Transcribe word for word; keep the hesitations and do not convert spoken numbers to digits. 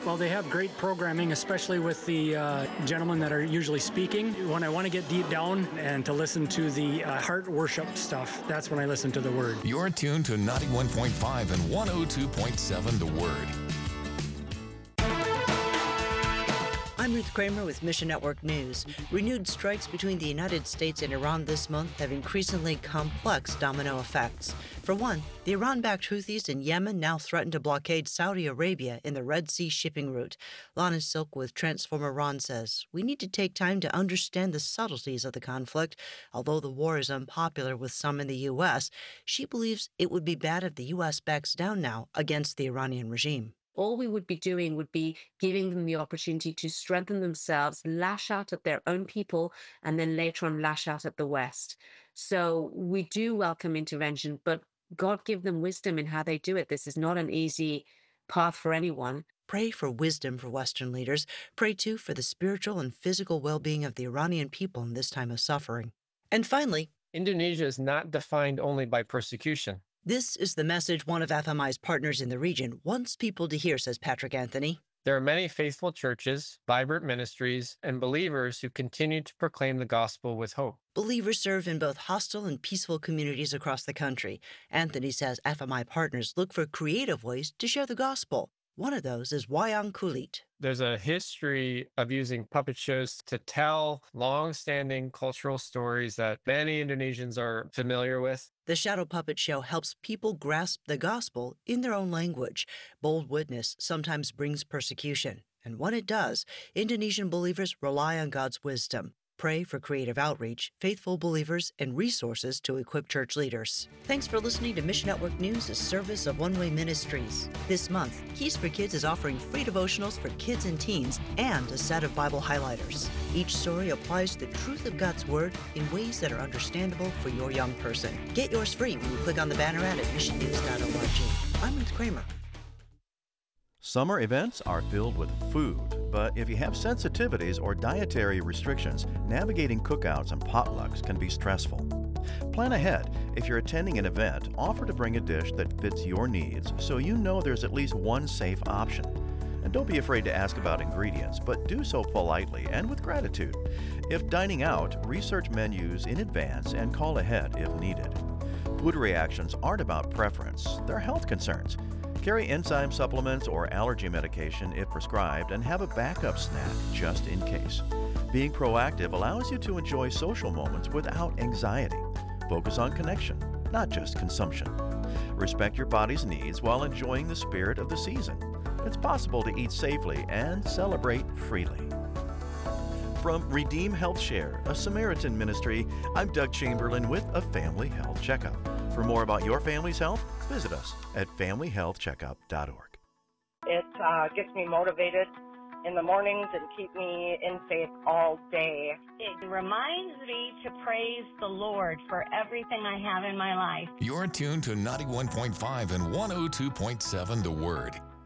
Well, they have great programming, especially with the uh, gentlemen that are usually speaking. When I want to get deep down and to listen to the uh, heart worship stuff, that's when I listen to the Word. You're tuned to ninety-one point five and one oh two point seven The Word. I'm Ruth Kramer with Mission Network News. Renewed strikes between the United States and Iran this month have increasingly complex domino effects. For one, the Iran-backed Houthis in Yemen now threaten to blockade Saudi Arabia in the Red Sea shipping route. Lana Silk with Transform Iran says, "We need to take time to understand the subtleties of the conflict. Although the war is unpopular with some in the U S, she believes it would be bad if the U S backs down now against the Iranian regime." All we would be doing would be giving them the opportunity to strengthen themselves, lash out at their own people, and then later on lash out at the West. So we do welcome intervention, but God give them wisdom in how they do it. This is not an easy path for anyone. Pray for wisdom for Western leaders. Pray, too, for the spiritual and physical well-being of the Iranian people in this time of suffering. And finally, Indonesia is not defined only by persecution. This is the message one of F M I's partners in the region wants people to hear, says Patrick Anthony. There are many faithful churches, vibrant ministries, and believers who continue to proclaim the gospel with hope. Believers serve in both hostile and peaceful communities across the country. Anthony says F M I partners look for creative ways to share the gospel. One of those is Wayang Kulit. There's a history of using puppet shows to tell long-standing cultural stories that many Indonesians are familiar with. The Shadow Puppet Show helps people grasp the gospel in their own language. Bold witness sometimes brings persecution. And when it does, Indonesian believers rely on God's wisdom. Pray for creative outreach, faithful believers, and resources to equip church leaders. Thanks for listening to Mission Network News, a service of One Way Ministries. This month, Keys for Kids is offering free devotionals for kids and teens and a set of Bible highlighters. Each story applies the truth of God's Word in ways that are understandable for your young person. Get yours free when you click on the banner ad at mission news dot org. I'm Ruth Kramer. Summer events are filled with food, but if you have sensitivities or dietary restrictions, navigating cookouts and potlucks can be stressful. Plan ahead. If you're attending an event, offer to bring a dish that fits your needs so you know there's at least one safe option. And don't be afraid to ask about ingredients, but do so politely and with gratitude. If dining out, research menus in advance and call ahead if needed. Food reactions aren't about preference, they're health concerns. Carry enzyme supplements or allergy medication if prescribed and have a backup snack just in case. Being proactive allows you to enjoy social moments without anxiety. Focus on connection, not just consumption. Respect your body's needs while enjoying the spirit of the season. It's possible to eat safely and celebrate freely. From Redeem Health Share, a Samaritan ministry, I'm Doug Chamberlain with a Family Health Checkup. For more about your family's health, visit us at family health checkup dot org. It uh, gets me motivated in the mornings and keep me in faith all day. It reminds me to praise the Lord for everything I have in my life. You're tuned to ninety-one point five and one oh two point seven The Word.